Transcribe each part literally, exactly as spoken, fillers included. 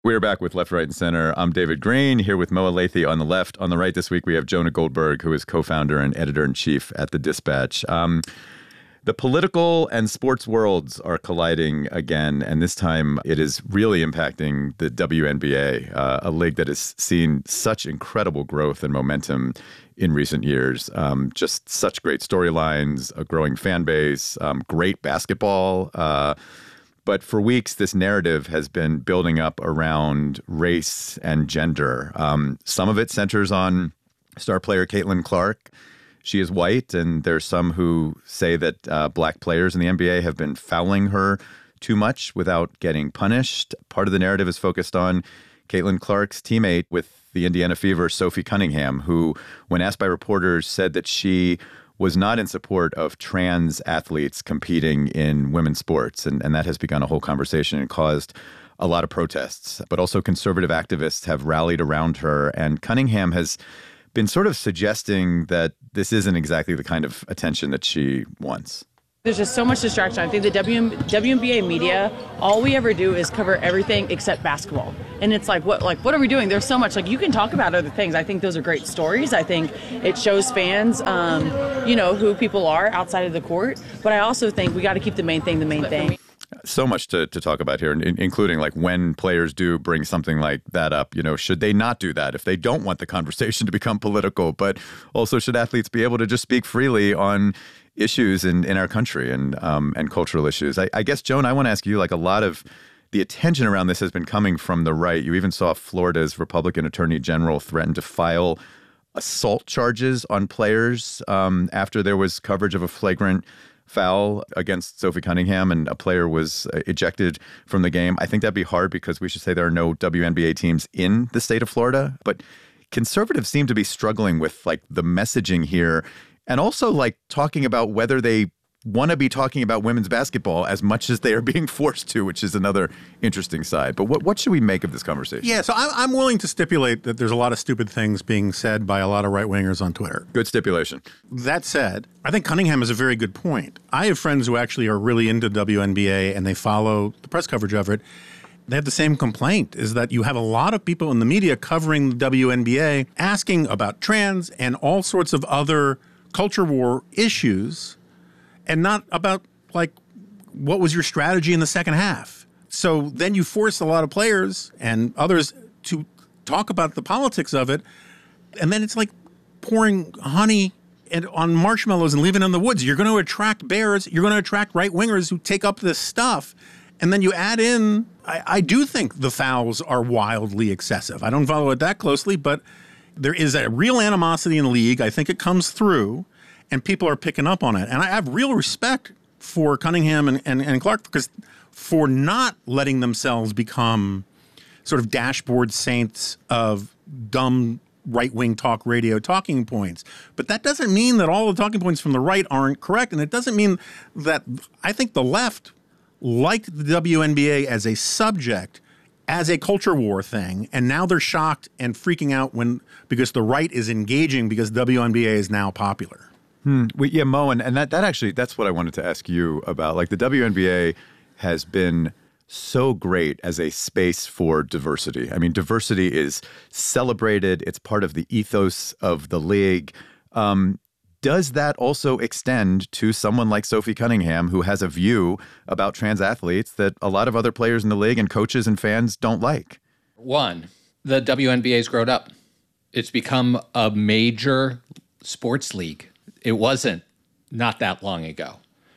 We're back with Left, Right, and Center. I'm David Greene, here with Moa Lathy on the left. On the right this week, we have Jonah Goldberg, who is co-founder and editor-in-chief at The Dispatch. Um, the political and sports worlds are colliding again, and this time it is really impacting the W N B A, uh, a league that has seen such incredible growth and momentum in recent years. Um, just such great storylines, a growing fan base, um, great basketball. Uh, But for weeks, this narrative has been building up around race and gender. Um, some of it centers on star player Caitlin Clark. She is white, and there's some who say that uh, black players in the N B A have been fouling her too much without getting punished. Part of the narrative is focused on Caitlin Clark's teammate with the Indiana Fever, Sophie Cunningham, who, when asked by reporters, said that she was not in support of trans athletes competing in women's sports. And, and that has begun a whole conversation and caused a lot of protests. But also conservative activists have rallied around her. And Cunningham has been sort of suggesting that this isn't exactly the kind of attention that she wants. There's just so much distraction. I think the W N B A media, all we ever do is cover everything except basketball. And it's like, what like what are we doing? There's so much. Like, you can talk about other things. I think those are great stories. I think it shows fans, um, you know, who people are outside of the court. But I also think we got to keep the main thing the main thing. So much to, to talk about here, including like when players do bring something like that up, you know, should they not do that if they don't want the conversation to become political? But also, should athletes be able to just speak freely on issues in, in our country and um, and cultural issues? I, I guess, Joan, I want to ask you, like, a lot of the attention around this has been coming from the right. You even saw Florida's Republican Attorney General threaten to file assault charges on players um, after there was coverage of a flagrant foul against Sophie Cunningham and a player was uh, ejected from the game. I think that'd be hard because we should say there are no W N B A teams in the state of Florida. But conservatives seem to be struggling with like the messaging here and also like talking about whether they want to be talking about women's basketball as much as they are being forced to, which is another interesting side. But what what should we make of this conversation? Yeah, so I'm, I'm willing to stipulate that there's a lot of stupid things being said by a lot of right-wingers on Twitter. Good stipulation. That said, I think Cunningham has a very good point. I have friends who actually are really into W N B A and they follow the press coverage of it. They have the same complaint, is that you have a lot of people in the media covering the W N B A asking about trans and all sorts of other culture war issues, and not about, like, what was your strategy in the second half. So then you force a lot of players and others to talk about the politics of it, and then it's like pouring honey and on marshmallows and leaving it in the woods. You're going to attract bears. You're going to attract right-wingers who take up this stuff. And then you add in, I, I do think the fouls are wildly excessive. I don't follow it that closely, but there is a real animosity in the league. I think it comes through, and people are picking up on it. And I have real respect for Cunningham and, and, and Clark because for not letting themselves become sort of dashboard saints of dumb right-wing talk radio talking points. But that doesn't mean that all the talking points from the right aren't correct. And it doesn't mean that I think the left liked the W N B A as a subject, as a culture war thing, and now they're shocked and freaking out when because the right is engaging because W N B A is now popular. Hmm. Well, yeah, Mo, and, and that, that actually, that's what I wanted to ask you about. Like, the W N B A has been so great as a space for diversity. I mean, diversity is celebrated. It's part of the ethos of the league. Um, does that also extend to someone like Sophie Cunningham, who has a view about trans athletes that a lot of other players in the league and coaches and fans don't like? One, the W N B A's grown up. It's become a major sports league. It wasn't not that long ago.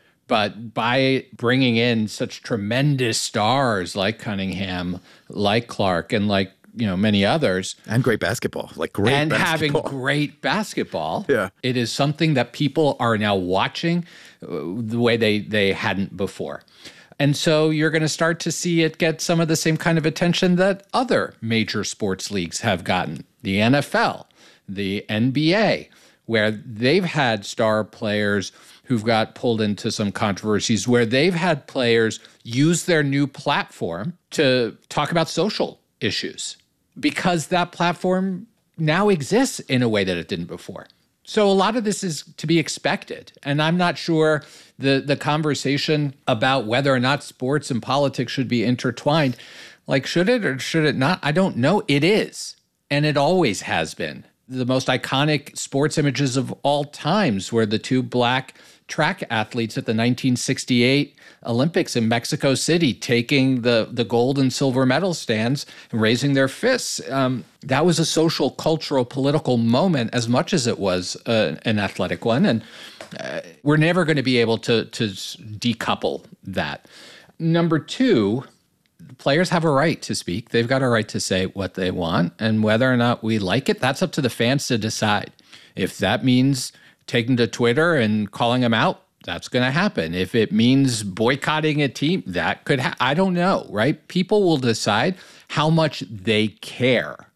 But by bringing in such tremendous stars like Cunningham, like Clark, and like, you know, many others. And great basketball, like great and basketball. having great basketball. Yeah. It is something that people are now watching the way they, they hadn't before. And so you're going to start to see it get some of the same kind of attention that other major sports leagues have gotten. The N F L, the N B A, where they've had star players who've got pulled into some controversies, where they've had players use their new platform to talk about social issues because that platform now exists in a way that it didn't before. So a lot of this is to be expected. And I'm not sure the, the conversation about whether or not sports and politics should be intertwined Like, should it or should it not? I don't know. It is. And it always has been. The most iconic sports images of all times were the two black track athletes at the nineteen sixty-eight Olympics in Mexico City, taking the, the gold and silver medal stands and raising their fists. Um, that was a social, cultural, political moment as much as it was uh, an athletic one. And uh, we're never going to be able to, to decouple that. Number two, players have a right to speak. They've got a right to say what they want. And whether or not we like it, that's up to the fans to decide. If that means taking to Twitter and calling them out, that's going to happen. If it means boycotting a team, that could ha- I don't know, right? People will decide how much they care.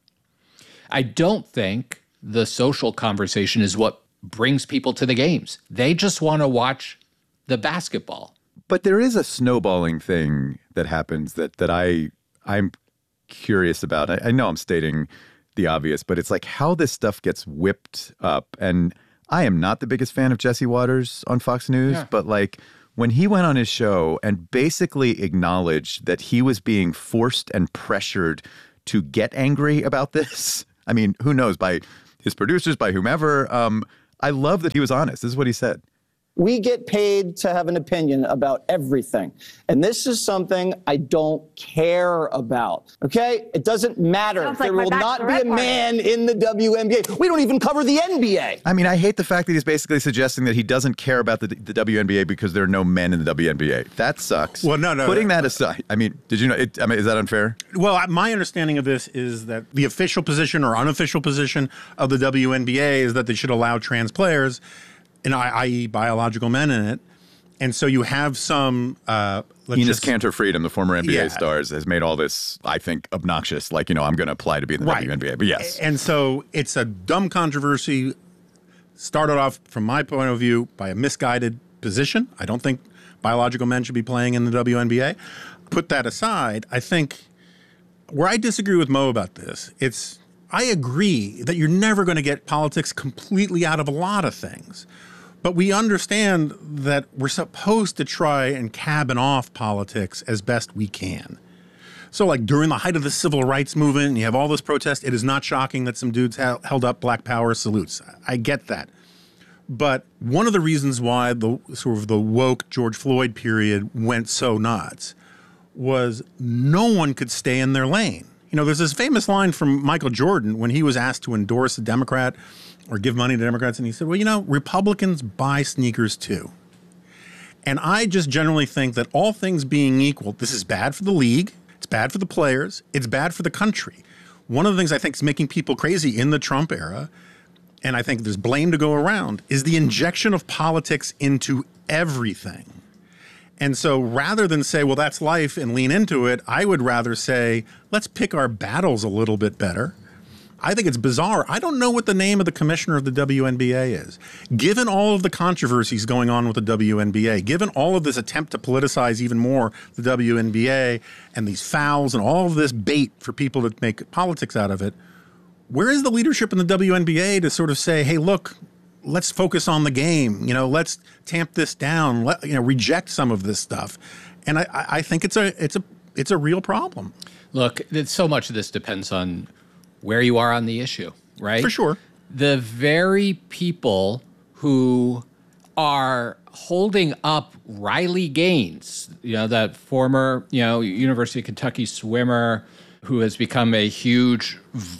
I don't think the social conversation is what brings people to the games. They just want to watch the basketball. But there is a snowballing thing that happens that that I I'm curious about. I, I know I'm stating the obvious, but it's like how this stuff gets whipped up. And I am not the biggest fan of Jesse Waters on Fox News, yeah. but like when he went on his show and basically acknowledged that he was being forced and pressured to get angry about this. I mean, who knows, by his producers, by whomever. Um, I love that he was honest. This is what he said. We get paid to have an opinion about everything. And this is something I don't care about. Okay? It doesn't matter. Sounds there like will not be a man party. in the W N B A. We don't even cover the N B A. I mean, I hate the fact that he's basically suggesting that he doesn't care about the, the W N B A because there are no men in the W N B A. That sucks. Well, no, no. Putting no. that aside, I mean, did you know, it, I mean, is that unfair? Well, my understanding of this is that the official position or unofficial position of the W N B A is that they should allow trans players, and that is biological men in it. And so you have some... Uh, let's Enes just, Kanter Freedom, the former N B A yeah. stars, has made all this, I think, obnoxious. Like, you know, I'm going to apply to be in the right. W N B A. But yes. And so it's a dumb controversy, started off, from my point of view, by a misguided position. I don't think biological men should be playing in the W N B A. Put that aside, I think where I disagree with Mo about this, it's I agree that you're never going to get politics completely out of a lot of things. But we understand that we're supposed to try and cabin off politics as best we can. So like during the height of the civil rights movement, and you have all this protest, it is not shocking that some dudes ha- held up Black Power salutes. I get that. But one of the reasons why the sort of the woke George Floyd period went so nuts was no one could stay in their lane. You know, there's this famous line from Michael Jordan when he was asked to endorse a Democrat or give money to Democrats, and he said, well, you know, Republicans buy sneakers too. And I just generally think that all things being equal, this is bad for the league, it's bad for the players, it's bad for the country. One of the things I think is making people crazy in the Trump era, and I think there's blame to go around, is the injection of politics into everything. And so rather than say, well, that's life and lean into it, I would rather say, let's pick our battles a little bit better. I think it's bizarre. I don't know what the name of the commissioner of the W N B A is. Given all of the controversies going on with the W N B A, given all of this attempt to politicize even more the W N B A and these fouls and all of this bait for people to make politics out of it, where is the leadership in the W N B A to sort of say, hey, look, let's focus on the game. You know, let's tamp this down. Let, you know, reject some of this stuff. And I, I think it's a it's a it's a real problem. Look, so much of this depends on where you are on the issue, right? For sure. The very people who are holding up Riley Gaines, you know, that former, you know, University of Kentucky swimmer who has become a huge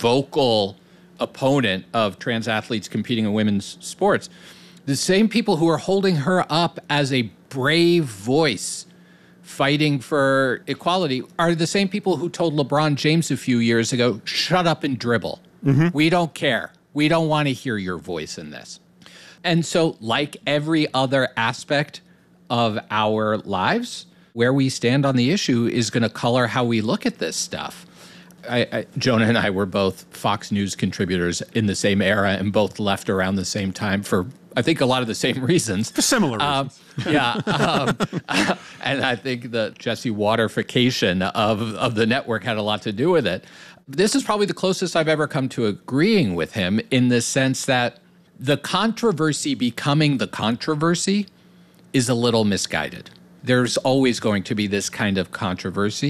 vocal opponent of trans athletes competing in women's sports, the same people who are holding her up as a brave voice fighting for equality are the same people who told LeBron James a few years ago, shut up and dribble. Mm-hmm. We don't care. We don't want to hear your voice in this. And so, like every other aspect of our lives, where we stand on the issue is going to color how we look at this stuff. I, I, Jonah and I were both Fox News contributors in the same era and both left around the same time for, I think, a lot of the same reasons. For similar reasons. Um, yeah. Um, uh, and I think the Jesse Waterification of, of the network had a lot to do with it. This is probably the closest I've ever come to agreeing with him in the sense that the controversy becoming the controversy is a little misguided. There's always going to be this kind of controversy.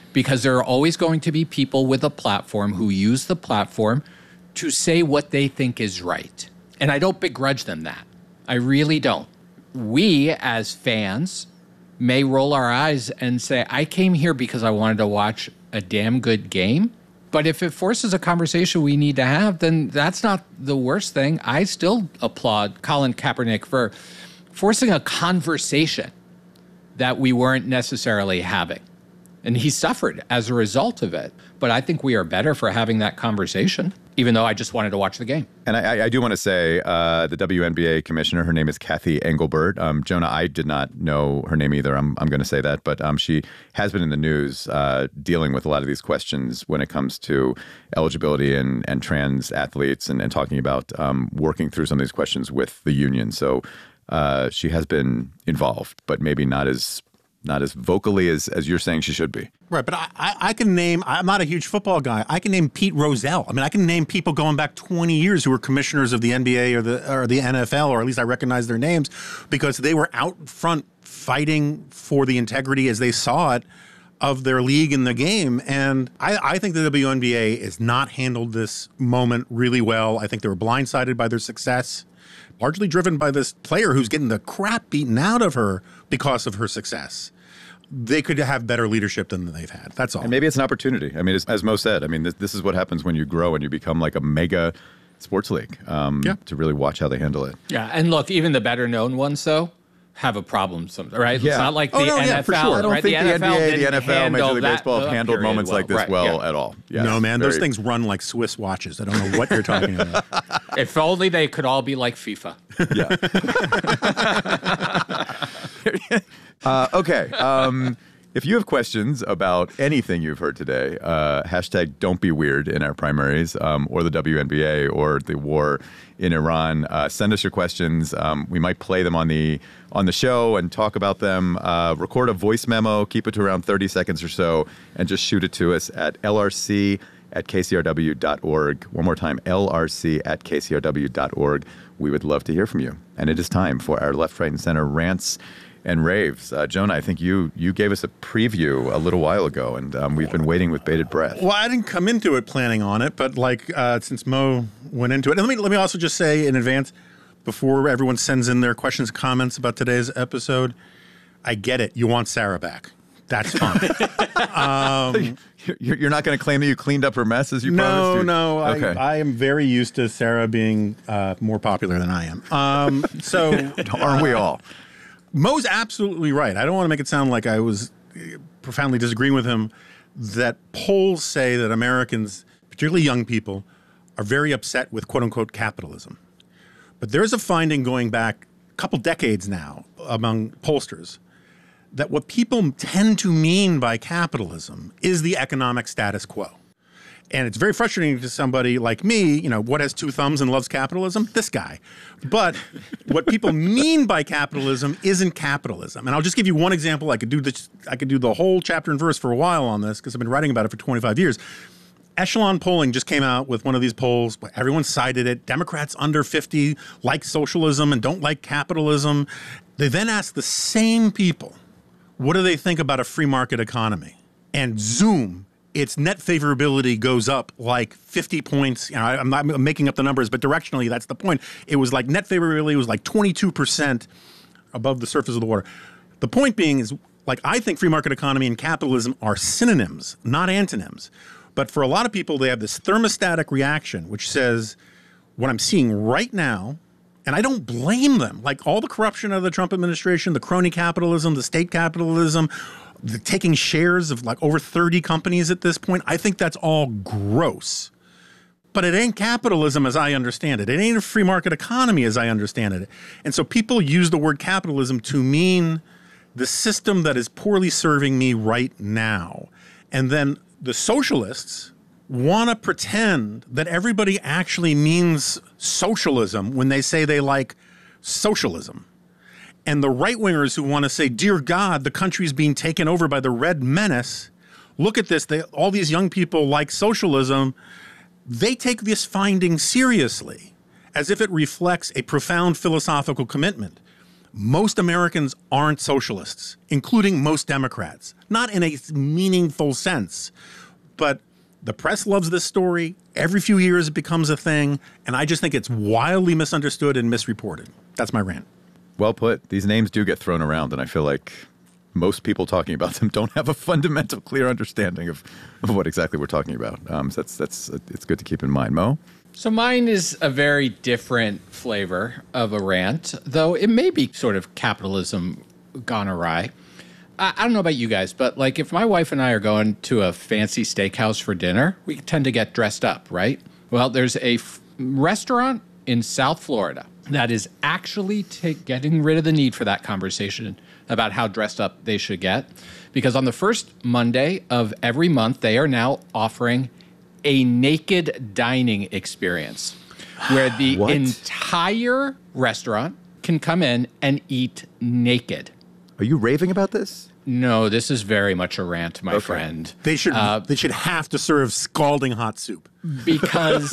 because there are always going to be people with a platform who use the platform to say what they think is right. And I don't begrudge them that. I really don't. We, as fans, may roll our eyes and say, I came here because I wanted to watch a damn good game. But if it forces a conversation we need to have, then that's not the worst thing. I still applaud Colin Kaepernick for forcing a conversation that we weren't necessarily having. And he suffered as a result of it. But I think we are better for having that conversation, even though I just wanted to watch the game. And I, I do want to say uh, the W N B A commissioner, her name is Kathy Engelbert. Um, Jonah, I did not know her name either. I'm, I'm going to say that. But um, she has been in the news uh, dealing with a lot of these questions when it comes to eligibility and, and trans athletes and, and talking about um, working through some of these questions with the union. So uh, she has been involved, but maybe not as not as vocally as, as you're saying she should be. Right, but I, I, I can name, I'm not a huge football guy, I can name Pete Rozelle. I mean, I can name people going back twenty years who were commissioners of the N B A or the or the N F L, or at least I recognize their names, because they were out front fighting for the integrity as they saw it of their league and the game. And I, I think the W N B A has not handled this moment really well. I think they were blindsided by their success, largely driven by this player who's getting the crap beaten out of her because of her success. They could have better leadership than they've had. That's all. And maybe it's an opportunity. I mean, as, as Mo said, I mean, this, this is what happens when you grow and you become like a mega sports league, um, yeah. to really watch how they handle it. Yeah, and look, even the better known ones, though, have a problem, some, right? Yeah. It's not like the oh, no, N F L, yeah, for sure. I don't right? think the, the N B A, the N F L, Major League Baseball have handled moments well. like this right, well yeah. at all. Yes, no, man, very... those things run like Swiss watches. I don't know what you're talking about. If only they could all be like FIFA. Yeah. uh, okay. Um, if you have questions about anything you've heard today, uh, hashtag don't be weird in our primaries, um, or the W N B A or the war in Iran, uh, send us your questions. Um, we might play them on the on the show and talk about them. Uh, record a voice memo, keep it to around thirty seconds or so, and just shoot it to us at L R C at K C R W dot org. One more time, L R C at K C R W dot org. We would love to hear from you. And it is time for our Left, Right, and Center rants and raves. Uh, Jonah, I think you you gave us a preview a little while ago, and um, we've been waiting with bated breath. Well, I didn't come into it planning on it, but like uh, since Mo went into it, and let me let me also just say in advance, before everyone sends in their questions and comments about today's episode, I get it. You want Sarah back. That's fine. um, you're, you're not going to claim that you cleaned up her mess as you no, promised? You, no, okay. I, I am very used to Sarah being uh, more popular than I am. Um, so aren't we all? Mo's absolutely right. I don't want to make it sound like I was profoundly disagreeing with him, that polls say that Americans, particularly young people, are very upset with quote-unquote capitalism. But there's a finding going back a couple decades now among pollsters that what people tend to mean by capitalism is the economic status quo. And it's very frustrating to somebody like me, you know, what has two thumbs and loves capitalism? This guy. But what people mean by capitalism isn't capitalism. And I'll just give you one example. I could do this, I could do the whole chapter and verse for a while on this because I've been writing about it for twenty-five years. Echelon Polling just came out with one of these polls. Everyone cited it. Democrats under fifty like socialism and don't like capitalism. They then asked the same people, what do they think about a free market economy? And zoom, its net favorability goes up like fifty points. You know, I'm not making up the numbers, but directionally, that's the point. It was like net favorability was like twenty-two percent above the surface of the water. The point being is, like, I think free market economy and capitalism are synonyms, not antonyms. But for a lot of people, they have this thermostatic reaction, which says, what I'm seeing right now, and I don't blame them, like all the corruption of the Trump administration, the crony capitalism, the state capitalism, the taking shares of like over thirty companies at this point, I think that's all gross. But it ain't capitalism as I understand it. It ain't a free market economy as I understand it. And so people use the word capitalism to mean the system that is poorly serving me right now. And then the socialists want to pretend that everybody actually means socialism when they say they like socialism. And the right-wingers who want to say, dear God, the country's being taken over by the red menace, look at this, they, all these young people like socialism, they take this finding seriously, as if it reflects a profound philosophical commitment. Most Americans aren't socialists, including most Democrats. Not in a meaningful sense. But the press loves this story. Every few years it becomes a thing. And I just think it's wildly misunderstood and misreported. That's my rant. Well put. These names do get thrown around, and I feel like most people talking about them don't have a fundamental, clear understanding of, of what exactly we're talking about. Um, so that's that's it's good to keep in mind. Mo? So mine is a very different flavor of a rant, though it may be sort of capitalism gone awry. I, I don't know about you guys, but like if my wife and I are going to a fancy steakhouse for dinner, we tend to get dressed up, right? Well, there's a f- restaurant in South Florida that is actually t- getting rid of the need for that conversation about how dressed up they should get. Because on the first Monday of every month, they are now offering a naked dining experience where the What? entire restaurant can come in and eat naked. Are you raving about this? No, this is very much a rant, my Okay. friend. They should Uh, they should have to serve scalding hot soup. Because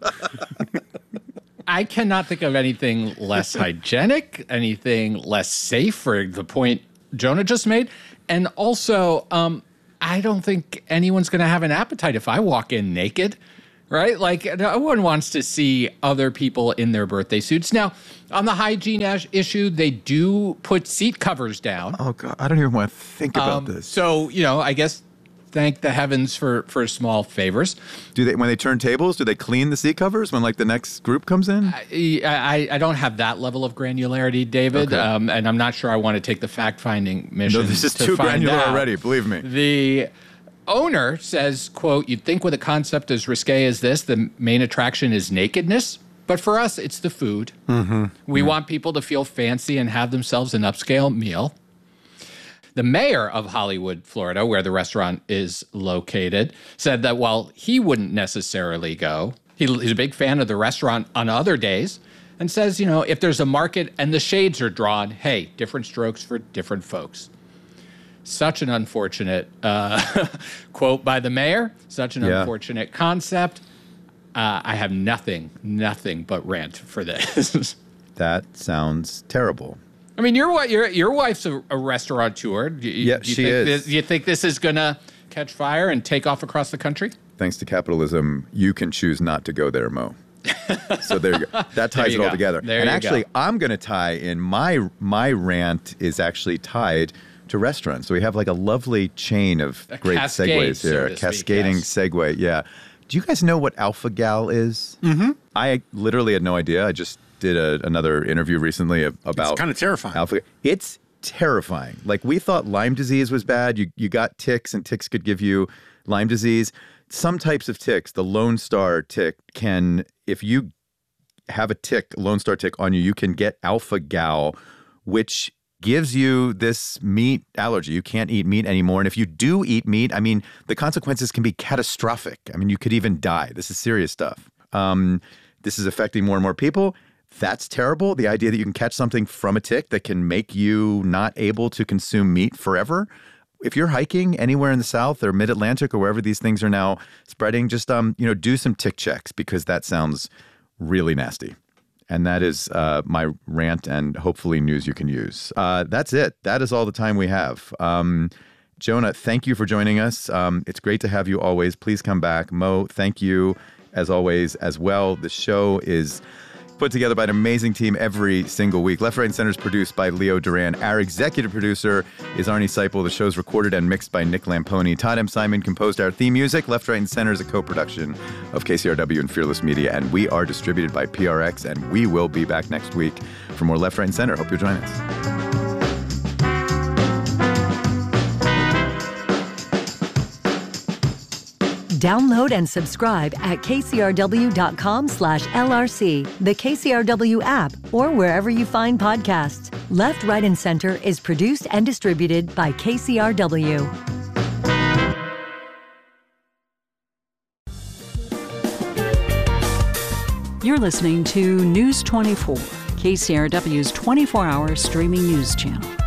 I cannot think of anything less hygienic, anything less safe for the point Jonah just made. And also, um, I don't think anyone's going to have an appetite if I walk in naked, right? Like, no one wants to see other people in their birthday suits. Now, on the hygiene ash- issue, they do put seat covers down. Oh, God. I don't even want to think about Um, this. So, you know, I guess thank the heavens for, for small favors. Do they, when they turn tables, do they clean the seat covers when like the next group comes in? I, I, I don't have that level of granularity, David, Okay. um, and I'm not sure I want to take the fact-finding mission. No, this is to too find granular out. already, believe me. The owner says, quote, "You'd think with a concept as risque as this, the main attraction is nakedness. But for us, it's the food. Mm-hmm. We want people to feel fancy and have themselves an upscale meal." The mayor of Hollywood, Florida, where the restaurant is located, said that while he wouldn't necessarily go, he, he's a big fan of the restaurant on other days, and says, you know, if there's a market and the shades are drawn, hey, different strokes for different folks. Such an unfortunate uh, quote by the mayor, such an Yeah. unfortunate concept. Uh, I have nothing, nothing but rant for this. That sounds terrible. I mean, your your your wife's a, a restaurateur. Do you, Yeah, do you she think is. This, do you think this is gonna catch fire and take off across the country? Thanks to capitalism, you can choose not to go there, Mo. So there you go. That ties you it all go. together. There and you actually, go. I'm going to tie in my my rant is actually tied to restaurants. So we have like a lovely chain of A great cascade, segues so here, to speak, cascading yes. segue. Yeah. Do you guys know what Alpha Gal is? Mm-hmm. I literally had no idea. I just did a, another interview recently ab- about It's kind of terrifying. Alpha. It's terrifying. Like we thought Lyme disease was bad. You you got ticks and ticks could give you Lyme disease. Some types of ticks, the Lone Star tick can, if you have a tick, Lone Star tick on you, you can get Alpha Gal, which gives you this meat allergy. You can't eat meat anymore. And if you do eat meat, I mean, the consequences can be catastrophic. I mean, you could even die. This is serious stuff. Um, this is affecting more and more people. That's terrible. The idea that you can catch something from a tick that can make you not able to consume meat forever. If you're hiking anywhere in the South or Mid-Atlantic or wherever these things are now spreading, just um, you know, do some tick checks because that sounds really nasty. And that is uh, my rant and hopefully news you can use. Uh, that's it. That is all the time we have. Um, Jonah, thank you for joining us. Um, it's great to have you always. Please come back. Mo, thank you as always as well. The show is put together by an amazing team every single week. Left, Right, and Center is produced by Leo Duran. Our executive producer is Arnie Seipel. The show's recorded and mixed by Nick Lamponi. Todd M. Simon composed our theme music. Left, Right, and Center is a co-production of K C R W and Fearless Media, and we are distributed by P R X, and we will be back next week for more Left, Right, and Center. Hope you'll join us. Download and subscribe at kcrw.com slash LRC, the K C R W app, or wherever you find podcasts. Left, Right, and Center is produced and distributed by K C R W. You're listening to News twenty-four, K C R W's twenty-four hour streaming news channel.